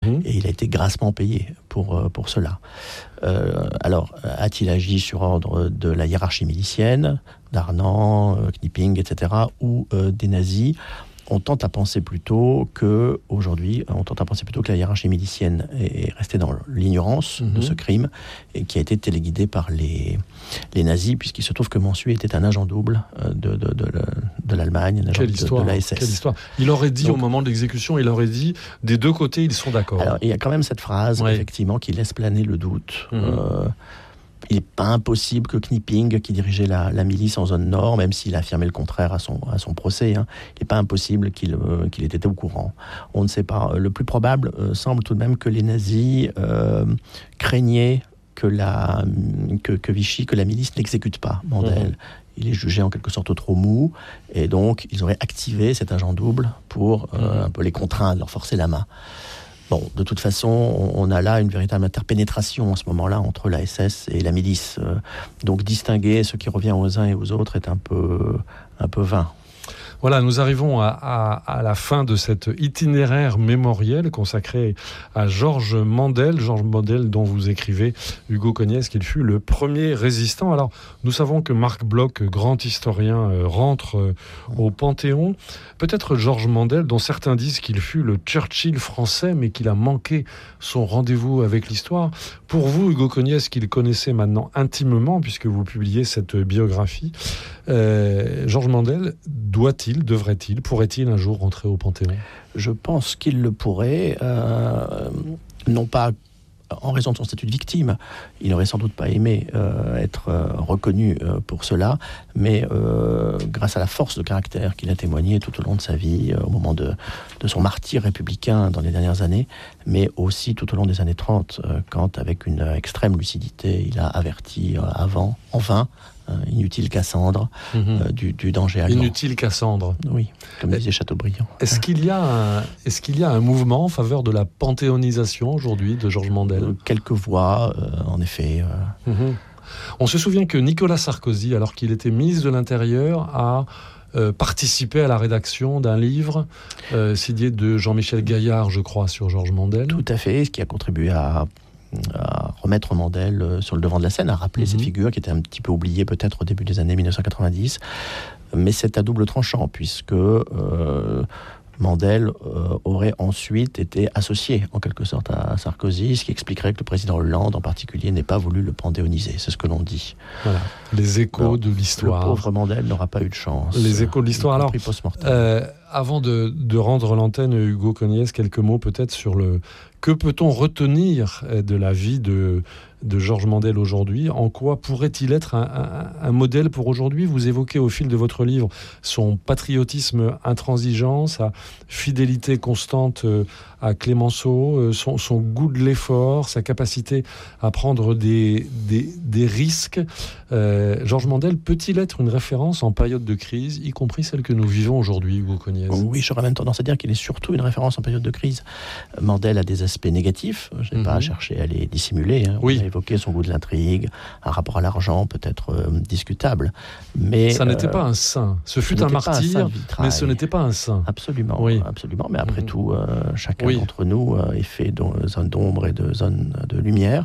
et il a été grassement payé pour cela. Alors, a-t-il agi sur ordre de la hiérarchie milicienne, d'Arnan, Knipping, etc., ou des nazis? On tente à penser plutôt que la hiérarchie milicienne est restée dans l'ignorance de ce crime et qui a été téléguidée par les nazis, puisqu'il se trouve que Mansuet était un agent double de l'Allemagne, un agent de la SS. Quelle histoire. Il aurait dit, au moment de l'exécution, des deux côtés, ils sont d'accord. Alors, il y a quand même cette phrase, effectivement, qui laisse planer le doute. Il n'est pas impossible que Knipping, qui dirigeait la milice en zone nord, même s'il a affirmé le contraire à son procès, il n'est pas impossible qu'il ait été au courant. On ne sait pas. Le plus probable semble tout de même que les nazis craignaient que Vichy, que la milice n'exécute pas Mandel. Il est jugé en quelque sorte trop mou, et donc ils auraient activé cet agent double pour un peu les contraindre, leur forcer la main. Bon, de toute façon, on a là une véritable interpénétration en ce moment-là entre la SS et la milice. Donc distinguer ce qui revient aux uns et aux autres est un peu vain. Voilà, nous arrivons à la fin de cet itinéraire mémoriel consacré à Georges Mandel dont vous écrivez, Hugo Cognès, qu'il fut le premier résistant. Alors, nous savons que Marc Bloch, grand historien, rentre au Panthéon. Peut-être Georges Mandel, dont certains disent qu'il fut le Churchill français, mais qu'il a manqué son rendez-vous avec l'histoire. Pour vous, Hugo Cognès, qu'il connaissait maintenant intimement, puisque vous publiez cette biographie, Georges Mandel devrait-il, pourrait-il un jour rentrer au Panthéon ? Je pense qu'il le pourrait, non pas en raison de son statut de victime. Il n'aurait sans doute pas aimé être reconnu pour cela, mais grâce à la force de caractère qu'il a témoigné tout au long de sa vie, au moment de son martyre républicain dans les dernières années, mais aussi tout au long des années 30, quand, avec une extrême lucidité, il a averti en vain, inutile Cassandre, du danger allemand. Inutile Cassandre. Oui, comme disait Chateaubriand. Est-ce qu'il y a un mouvement en faveur de la panthéonisation aujourd'hui de Georges Mandel ? Quelques voix, en effet. On se souvient que Nicolas Sarkozy, alors qu'il était ministre de l'Intérieur, a participé à la rédaction d'un livre signé de Jean-Michel Gaillard, je crois, sur Georges Mandel. Tout à fait, ce qui a contribué à remettre Mandel sur le devant de la scène, à rappeler cette figure qui était un petit peu oubliée peut-être au début des années 1990. Mais c'est à double tranchant, puisque Mandel aurait ensuite été associé en quelque sorte à Sarkozy, ce qui expliquerait que le président Hollande en particulier n'ait pas voulu le panthéoniser. C'est ce que l'on dit. Voilà. Les échos de l'histoire. Le pauvre Mandel n'aura pas eu de chance. Les échos de l'histoire. Alors, avant de rendre l'antenne, Hugo Cognès, quelques mots peut-être sur que peut-on retenir de la vie de Georges Mandel aujourd'hui ? En quoi pourrait-il être un modèle pour aujourd'hui ? Vous évoquez au fil de votre livre son patriotisme intransigeant, sa fidélité constante à Clémenceau, son goût de l'effort, sa capacité à prendre des risques. Georges Mandel peut-il être une référence en période de crise, y compris celle que nous vivons aujourd'hui, Hugo Cognès ? Oui, j'aurais même tendance à dire qu'il est surtout une référence en période de crise. Mandel a des aspects négatifs, je n'ai pas à chercher à les dissimuler. Oui. On a évoqué son goût de l'intrigue, un rapport à l'argent peut-être discutable. Mais ça n'était pas un saint. Ce fut un martyr, mais ce n'était pas un saint. Absolument, oui. Absolument. Mais après tout, chacun d'entre nous est fait de zones d'ombre et de zones de lumière.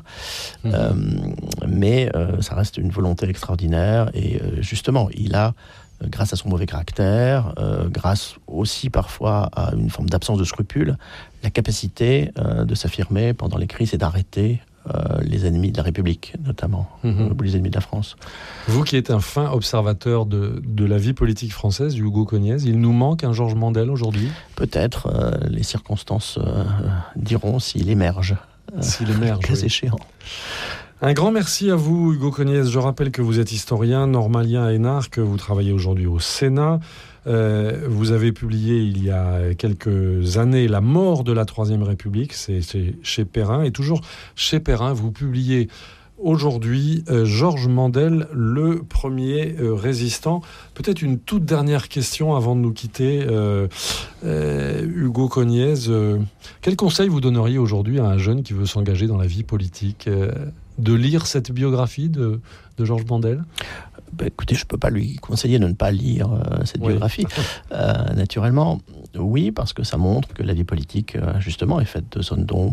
Mais ça reste une volonté extraordinaire. Et justement, il a, grâce à son mauvais caractère, grâce aussi parfois à une forme d'absence de scrupules, la capacité de s'affirmer pendant les crises et d'arrêter les ennemis de la République, notamment, les ennemis de la France. Vous qui êtes un fin observateur de la vie politique française, Hugo Cognès, il nous manque un Georges Mandel aujourd'hui ? Peut-être, les circonstances diront s'il émerge. Cas échéant. Un grand merci à vous, Hugo Cognès. Je rappelle que vous êtes historien, normalien énarque, vous travaillez aujourd'hui au Sénat. Vous avez publié il y a quelques années La mort de la Troisième République, c'est chez Perrin. Et toujours chez Perrin, vous publiez aujourd'hui Georges Mandel, le premier résistant. Peut-être une toute dernière question avant de nous quitter. Hugo Cognès, quel conseil vous donneriez aujourd'hui à un jeune qui veut s'engager dans la vie politique ? De lire cette biographie de Georges Mandel ? Écoutez, je ne peux pas lui conseiller de ne pas lire cette biographie. Naturellement, oui, parce que ça montre que la vie politique, justement, est faite de zones d'ombre,